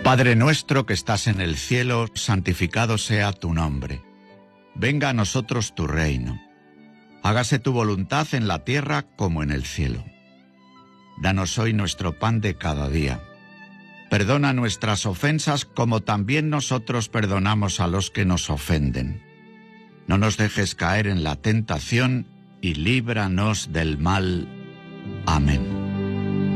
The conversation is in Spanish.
Padre nuestro que estás en el cielo, santificado sea tu nombre. Venga a nosotros tu reino. Hágase tu voluntad en la tierra como en el cielo. Danos hoy nuestro pan de cada día. Perdona nuestras ofensas como también nosotros perdonamos a los que nos ofenden. No nos dejes caer en la tentación y líbranos del mal. Amén.